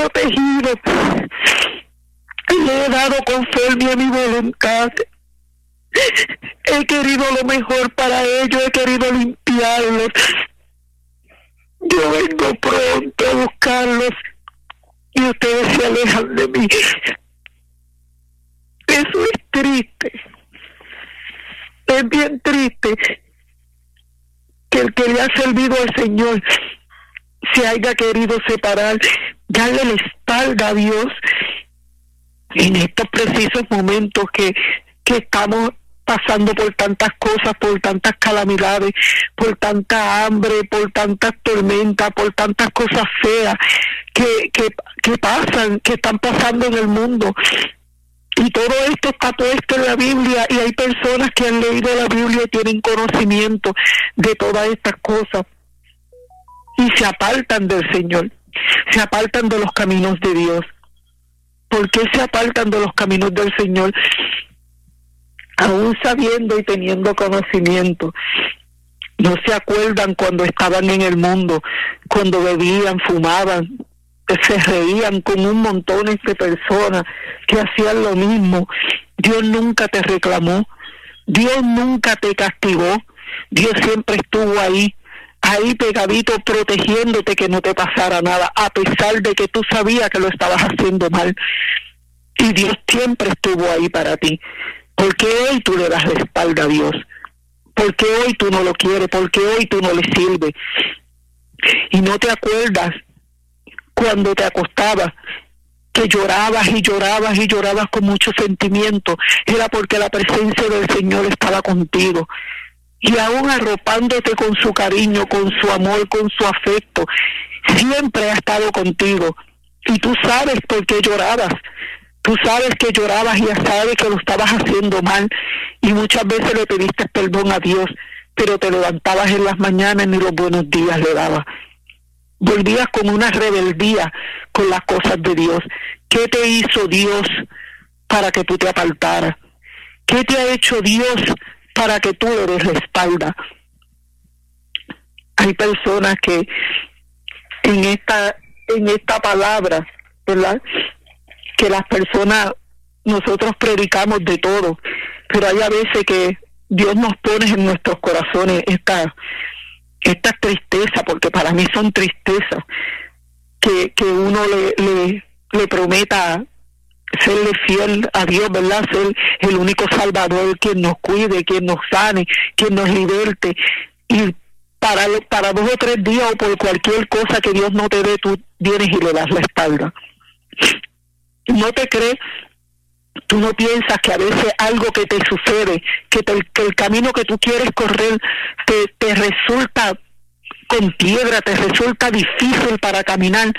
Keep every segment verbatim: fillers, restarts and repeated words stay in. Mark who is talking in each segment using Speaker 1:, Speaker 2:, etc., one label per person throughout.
Speaker 1: protegido. Le he dado conforme a mi voluntad. He querido lo mejor para ellos, he querido limpiarlos. Yo vengo pronto a buscarlos y ustedes se alejan de mí. Eso es triste. Es bien triste que el que le ha servido al Señor se haya querido separar, darle la espalda a Dios en estos precisos momentos que, que estamos pasando por tantas cosas, por tantas calamidades, por tanta hambre, por tantas tormentas, por tantas cosas feas que, que, que pasan, que están pasando en el mundo. Y todo esto está puesto en la Biblia y hay personas que han leído la Biblia y tienen conocimiento de todas estas cosas y se apartan del Señor, se apartan de los caminos de Dios. ¿Por qué se apartan de los caminos del Señor? Aún sabiendo y teniendo conocimiento, no se acuerdan cuando estaban en el mundo, cuando bebían, fumaban, se reían con un montón de personas que hacían lo mismo. Dios nunca te reclamó, Dios nunca te castigó, Dios siempre estuvo ahí, ahí pegadito, protegiéndote que no te pasara nada, a pesar de que tú sabías que lo estabas haciendo mal. Y Dios siempre estuvo ahí para ti. ¿Por qué hoy tú le das la espalda a Dios? ¿Por qué hoy tú no lo quieres? ¿Por qué hoy tú no le sirves? Y no te acuerdas cuando te acostabas, que llorabas y llorabas y llorabas con mucho sentimiento. Era porque la presencia del Señor estaba contigo. Y aún arropándote con su cariño, con su amor, con su afecto, siempre ha estado contigo. Y tú sabes por qué llorabas. Tú sabes que llorabas y ya sabes que lo estabas haciendo mal. Y muchas veces le pediste perdón a Dios, pero te levantabas en las mañanas y ni los buenos días le dabas. Volvías con una rebeldía con las cosas de Dios. ¿Qué te hizo Dios para que tú te apartaras? ¿Qué te ha hecho Dios para que tú le des la espalda? Hay personas que en esta, en esta palabra, ¿verdad?, que las personas, nosotros predicamos de todo, pero hay a veces que Dios nos pone en nuestros corazones esta, esta tristeza, porque para mí son tristezas, que, que uno le, le, le prometa serle fiel a Dios, ¿verdad? Ser el único Salvador, quien nos cuide, quien nos sane, quien nos liberte, y para, para dos o tres días o por cualquier cosa que Dios no te dé, tú vienes y le das la espalda. No te crees, tú no piensas que a veces algo que te sucede, que, te, que el camino que tú quieres correr te, te resulta con piedra, te resulta difícil para caminar.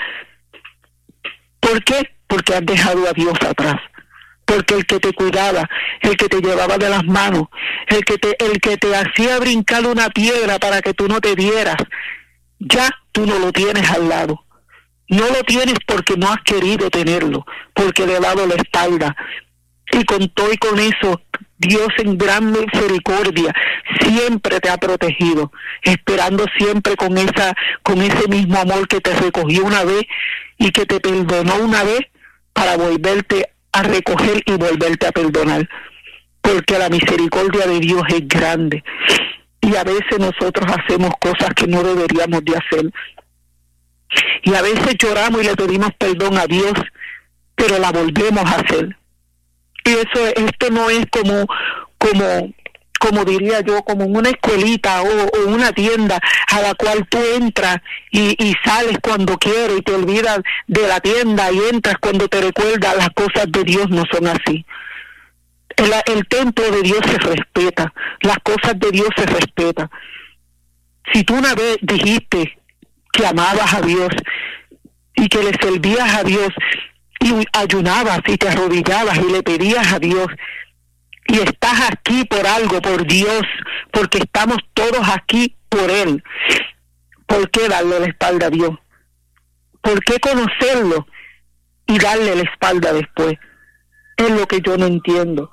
Speaker 1: ¿Por qué? Porque has dejado a Dios atrás. Porque el que te cuidaba, el que te llevaba de las manos, el que te, el que te hacía brincar una piedra para que tú no te dieras, ya tú no lo tienes al lado. No lo tienes porque no has querido tenerlo, porque le he dado la espalda. Y con todo y con eso, Dios en gran misericordia siempre te ha protegido, esperando siempre con esa, con ese mismo amor que te recogió una vez y que te perdonó una vez para volverte a recoger y volverte a perdonar. Porque la misericordia de Dios es grande. Y a veces nosotros hacemos cosas que no deberíamos de hacer. Y a veces lloramos y le pedimos perdón a Dios, pero la volvemos a hacer. Y eso, esto no es como, como, como diría yo, como una escuelita o, o una tienda a la cual tú entras y, y sales cuando quieres y te olvidas de la tienda y entras cuando te recuerdas. Las cosas de Dios no son así. El, el templo de Dios se respeta, las cosas de Dios se respetan. Si tú una vez dijiste que amabas a Dios y que le servías a Dios y ayunabas y te arrodillabas y le pedías a Dios y estás aquí por algo, por Dios, porque estamos todos aquí por Él, ¿por qué darle la espalda a Dios? ¿Por qué conocerlo y darle la espalda después? Es lo que yo no entiendo.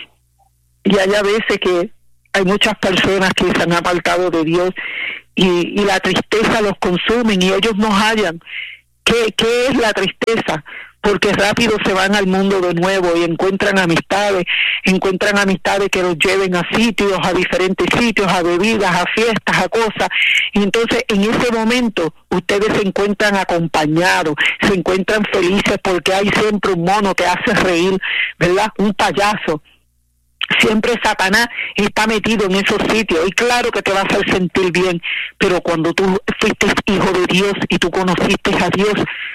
Speaker 1: Y hay a veces que hay muchas personas que se han apartado de Dios y, y la tristeza los consume y ellos no hallan ¿Qué, qué es la tristeza? Porque rápido se van al mundo de nuevo y encuentran amistades, encuentran amistades que los lleven a sitios, a diferentes sitios, a bebidas, a fiestas, a cosas. Y entonces en ese momento ustedes se encuentran acompañados, se encuentran felices porque hay siempre un mono que hace reír, ¿verdad? Un payaso. Siempre Satanás está metido en esos sitios y claro que te va a hacer sentir bien, pero cuando tú fuiste hijo de Dios y tú conociste a Dios,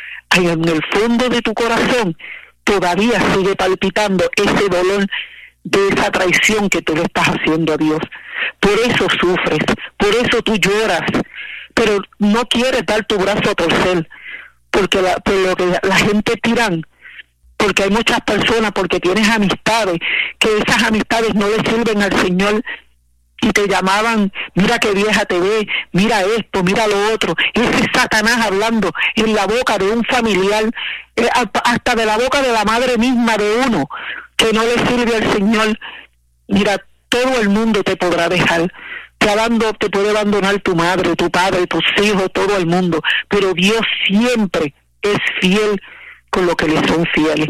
Speaker 1: en el fondo de tu corazón todavía sigue palpitando ese dolor de esa traición que tú le estás haciendo a Dios. Por eso sufres, por eso tú lloras, pero no quieres dar tu brazo a torcer, porque la, por lo que la, la gente tiran, porque hay muchas personas, porque tienes amistades, que esas amistades no le sirven al Señor, y te llamaban, mira qué vieja te ve, mira esto, mira lo otro. Ese Satanás hablando en la boca de un familiar, eh, hasta de la boca de la madre misma de uno, que no le sirve al Señor. Mira, todo el mundo te podrá dejar, te, abando, te puede abandonar tu madre, tu padre, tus hijos, todo el mundo, pero Dios siempre es fiel con lo que le son fieles.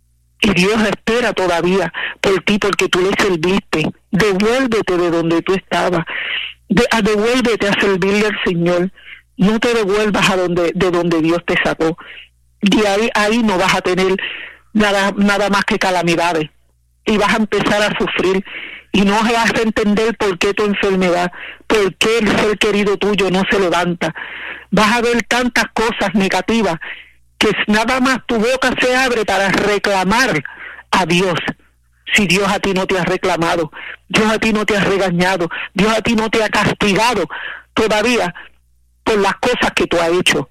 Speaker 1: Y Dios espera todavía por ti porque tú le serviste. Devuélvete de donde tú estabas. De, a, devuélvete a servirle al Señor. No te devuelvas a donde de donde Dios te sacó. Y ahí, ahí no vas a tener nada, nada más que calamidades. Y vas a empezar a sufrir. Y no vas a entender por qué tu enfermedad, por qué el ser querido tuyo no se levanta. Vas a ver tantas cosas negativas que nada más tu boca se abre para reclamar a Dios. Si Dios a ti no te ha reclamado, Dios a ti no te ha regañado, Dios a ti no te ha castigado todavía por las cosas que tú has hecho,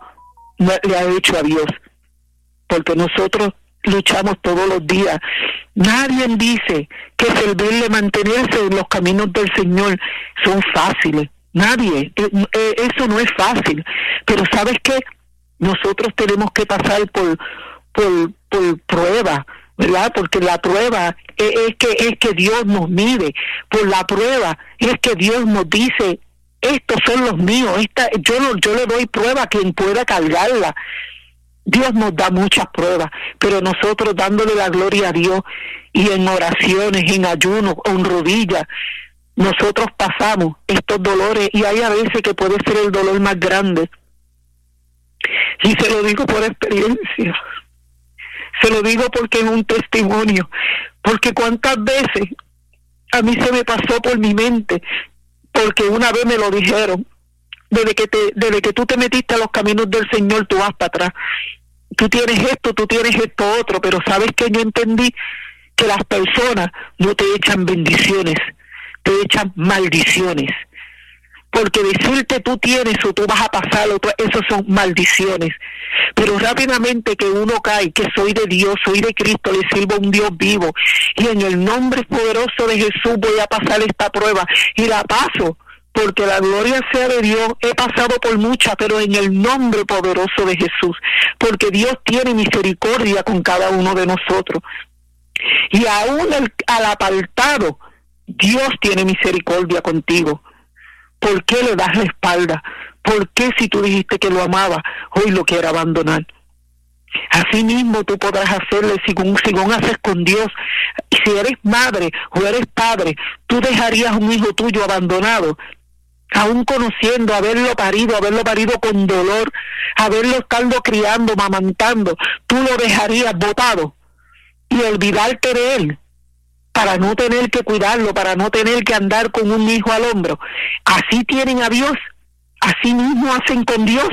Speaker 1: le has hecho a Dios. Porque nosotros luchamos todos los días. Nadie dice que servirle, mantenerse en los caminos del Señor son fáciles. Nadie. Eso no es fácil. Pero ¿sabes qué? Nosotros tenemos que pasar por por por prueba, ¿verdad? Porque la prueba es, es que es que Dios nos mide. Por la prueba es que Dios nos dice, estos son los míos, esta, yo no, yo le doy prueba a quien pueda cargarla. Dios nos da muchas pruebas, pero nosotros dándole la gloria a Dios y en oraciones, en ayuno, en rodillas, nosotros pasamos estos dolores y hay a veces que puede ser el dolor más grande. Y se lo digo por experiencia, se lo digo porque es un testimonio, porque cuántas veces a mí se me pasó por mi mente, porque una vez me lo dijeron, desde que te, desde que tú te metiste a los caminos del Señor, tú vas para atrás, tú tienes esto, tú tienes esto otro, pero sabes que yo entendí que las personas no te echan bendiciones, te echan maldiciones. Porque decirte tú tienes o tú vas a pasar, o tú, eso son maldiciones. Pero rápidamente que uno cae, que soy de Dios, soy de Cristo, le sirvo a un Dios vivo. Y en el nombre poderoso de Jesús voy a pasar esta prueba. Y la paso, porque la gloria sea de Dios. He pasado por muchas, pero en el nombre poderoso de Jesús. Porque Dios tiene misericordia con cada uno de nosotros. Y aún el, al apartado, Dios tiene misericordia contigo. ¿Por qué le das la espalda? ¿Por qué si tú dijiste que lo amaba, hoy lo quiere abandonar? Así mismo tú podrás hacerle, según, según haces con Dios. Si eres madre o eres padre, tú dejarías a un hijo tuyo abandonado, aún conociendo, haberlo parido, haberlo parido con dolor, haberlo estado criando, mamantando, tú lo dejarías botado y olvidarte de él, para no tener que cuidarlo, para no tener que andar con un hijo al hombro. Así tienen a Dios, así mismo hacen con Dios.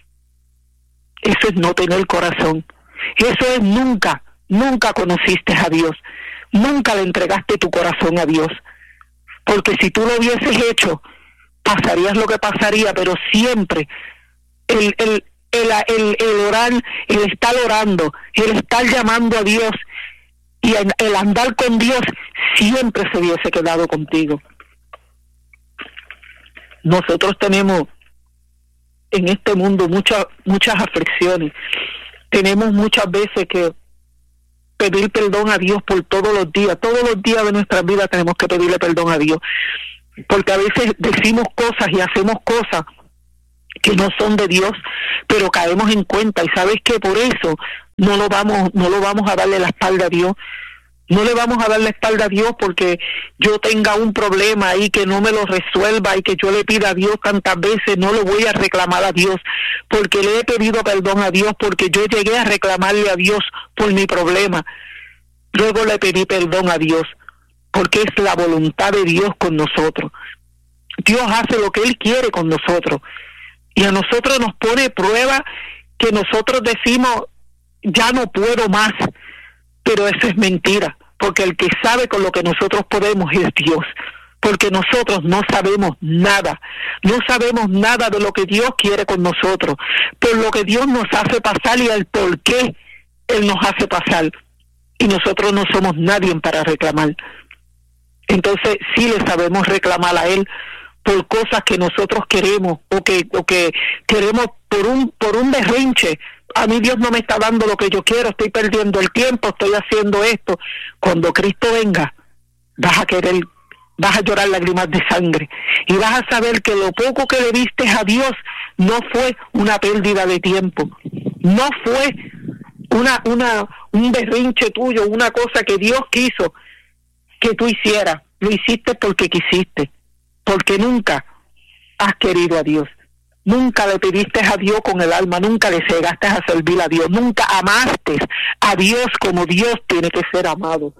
Speaker 1: Eso es no tener corazón. Eso es nunca, nunca conociste a Dios. Nunca le entregaste tu corazón a Dios. Porque si tú lo hubieses hecho, pasarías lo que pasaría, pero siempre el, el, el, el, el orar, el estar orando, el estar llamando a Dios, y el andar con Dios siempre se hubiese quedado contigo. Nosotros tenemos en este mundo muchas muchas aflicciones. Tenemos muchas veces que pedir perdón a Dios por todos los días. Todos los días de nuestras vidas tenemos que pedirle perdón a Dios. Porque a veces decimos cosas y hacemos cosas que no son de Dios, pero caemos en cuenta, y sabes que por eso no lo vamos, no lo vamos a darle la espalda a Dios. No le vamos a dar la espalda a Dios porque yo tenga un problema ahí que no me lo resuelva y que yo le pida a Dios tantas veces. No lo voy a reclamar a Dios porque le he pedido perdón a Dios, porque yo llegué a reclamarle a Dios por mi problema. Luego le pedí perdón a Dios porque es la voluntad de Dios con nosotros. Dios hace lo que Él quiere con nosotros y a nosotros nos pone prueba que nosotros decimos ya no puedo más. Pero eso es mentira, porque el que sabe con lo que nosotros podemos es Dios, porque nosotros no sabemos nada, no sabemos nada de lo que Dios quiere con nosotros, por lo que Dios nos hace pasar y el por qué Él nos hace pasar, y nosotros no somos nadie para reclamar. Entonces sí le sabemos reclamar a Él por cosas que nosotros queremos, o que, o que queremos por un, por un berrinche. A mí Dios no me está dando lo que yo quiero, estoy perdiendo el tiempo, estoy haciendo esto. Cuando Cristo venga, vas a querer, vas a llorar lágrimas de sangre y vas a saber que lo poco que le diste a Dios no fue una pérdida de tiempo, no fue una, una, un berrinche tuyo, una cosa que Dios quiso que tú hicieras. Lo hiciste porque quisiste, porque nunca has querido a Dios. Nunca le pediste a Dios con el alma, nunca le llegaste a servir a Dios, nunca amaste a Dios como Dios tiene que ser amado.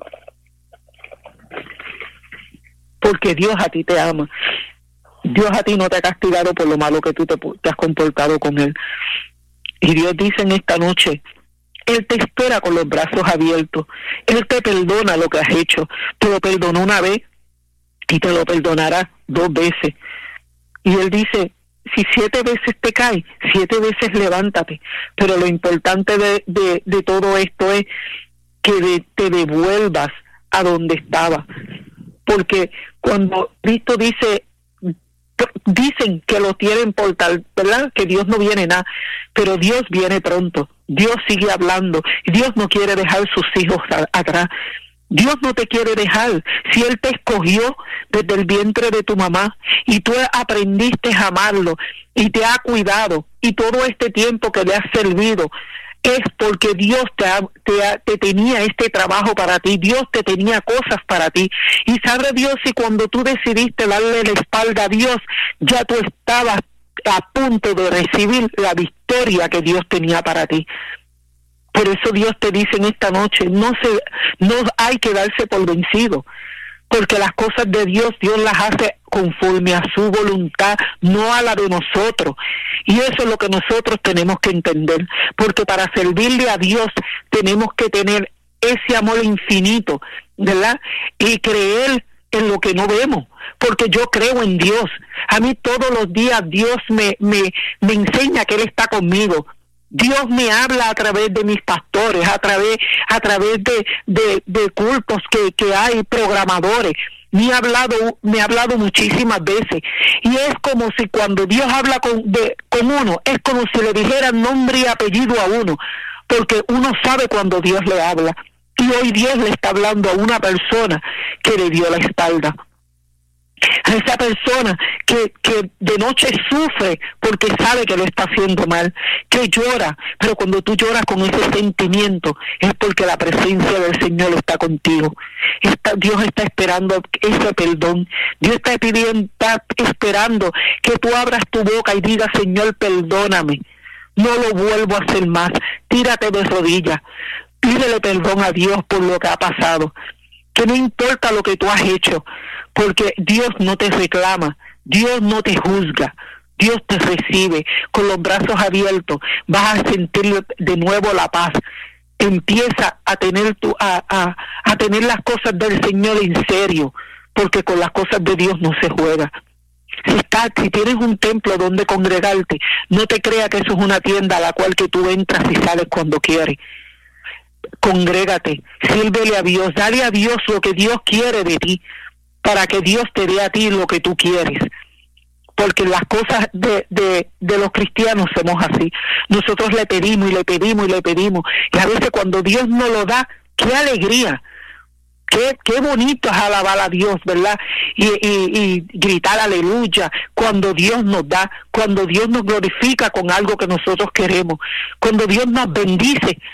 Speaker 1: Porque Dios a ti te ama. Dios a ti no te ha castigado por lo malo que tú te, te has comportado con Él. Y Dios dice en esta noche, Él te espera con los brazos abiertos. Él te perdona lo que has hecho. Te lo perdonó una vez y te lo perdonará dos veces. Y Él dice, si siete veces te caes, siete veces levántate. Pero lo importante de, de, de todo esto es que de, te devuelvas a donde estaba. Porque cuando Cristo dice, dicen que lo tienen por tal, ¿verdad? Que Dios no viene nada, pero Dios viene pronto. Dios sigue hablando. Dios no quiere dejar sus hijos a, atrás. Dios no te quiere dejar. Si Él te escogió desde el vientre de tu mamá y tú aprendiste a amarlo y te ha cuidado y todo este tiempo que le has servido es porque Dios te, ha, te, ha, te tenía este trabajo para ti. Dios te tenía cosas para ti. Y sabe Dios si cuando tú decidiste darle la espalda a Dios ya tú estabas a punto de recibir la victoria que Dios tenía para ti. Por eso Dios te dice en esta noche, no se, no hay que darse por vencido, porque las cosas de Dios, Dios las hace conforme a su voluntad, no a la de nosotros. Y eso es lo que nosotros tenemos que entender, porque para servirle a Dios tenemos que tener ese amor infinito, ¿verdad? Y creer en lo que no vemos, porque yo creo en Dios. A mí todos los días Dios me, me, me enseña que Él está conmigo. Dios me habla a través de mis pastores, a través a través de, de, de cultos que, que hay, programadores. Me ha hablado, me ha hablado muchísimas veces. Y es como si cuando Dios habla con, de, con uno, es como si le dijera nombre y apellido a uno, porque uno sabe cuando Dios le habla. Y hoy Dios le está hablando a una persona que le dio la espalda. A esa persona que, que de noche sufre porque sabe que lo está haciendo mal, que llora, pero cuando tú lloras con ese sentimiento es porque la presencia del Señor está contigo. Está, Dios está esperando ese perdón. Dios está pidiendo, está esperando que tú abras tu boca y digas, Señor, perdóname, no lo vuelvo a hacer más. Tírate de rodillas, pídele perdón a Dios por lo que ha pasado, que no importa lo que tú has hecho, porque Dios no te reclama, Dios no te juzga, Dios te recibe con los brazos abiertos. Vas a sentir de nuevo la paz. Empieza a tener tu, a, a, a tener las cosas del Señor en serio, porque con las cosas de Dios no se juega. Si estás, si tienes un templo donde congregarte, no te creas que eso es una tienda a la cual que tú entras y sales cuando quieres. Congrégate, sírvele a Dios, dale a Dios lo que Dios quiere de ti, para que Dios te dé a ti lo que tú quieres. Porque las cosas de, de, de los cristianos somos así. Nosotros le pedimos y le pedimos y le pedimos. Y a veces cuando Dios nos lo da, ¡qué alegría! Qué, qué bonito es alabar a Dios, ¿verdad? Y, y, y gritar aleluya cuando Dios nos da, cuando Dios nos glorifica con algo que nosotros queremos, cuando Dios nos bendice